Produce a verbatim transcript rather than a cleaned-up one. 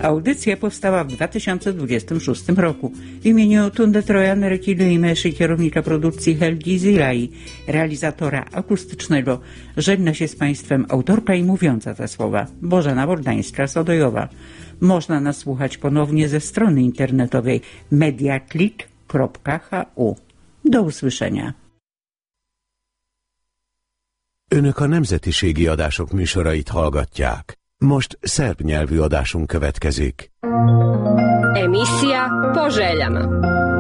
Audycja powstała w dwa tysiące dwudziestym szóstym roku. W imieniu Tunde Trojan, Rekily i Meszy, kierownika produkcji Helgi Zilai, realizatora akustycznego, żegna się z Państwem autorka i mówiąca te słowa Bożena Bordańska-Sodojowa. Można nas słuchać ponownie ze strony internetowej mediaclick kropka h u. Do usłyszenia. Önök a nemzetiségi adások műsorait hallgatják. Most szerb nyelvű adásunk következik. Emisija po željama.